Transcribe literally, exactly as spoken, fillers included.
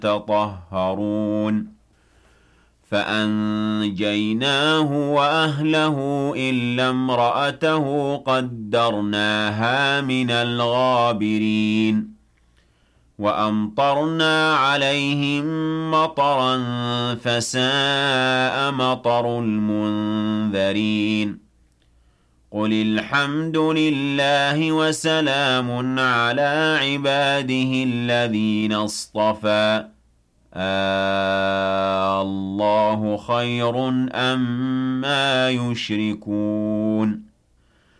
يتطهرون فأنجيناه وأهله إلا امرأته قدرناها من الغابرين وأمطرنا عليهم مطرا فساء مطر المنذرين قل الحمد لله وسلام على عباده الذين اصطفى آه الله خير أم ما يشركون